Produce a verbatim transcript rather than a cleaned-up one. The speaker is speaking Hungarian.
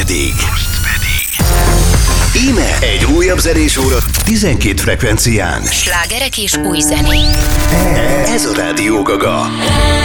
pedig. Íme egy újabb zenés óra tizenkét frekvencián. Slágerek és új zenék. Ez a Rádió Gaga.